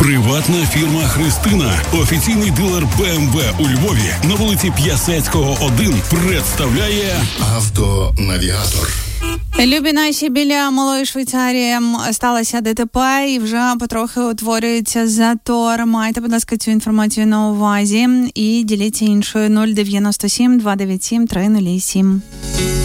Приватна фірма «Христина», офіційний дилер BMW у Львові на вулиці П'ясецького, 1, представляє «Автонавігатор». Любі наші, біля Малої Швейцарії сталося ДТП і вже потрохи утворюється затор. Майте, будь ласка, цю інформацію на увазі і діліться іншою. 097 297 307.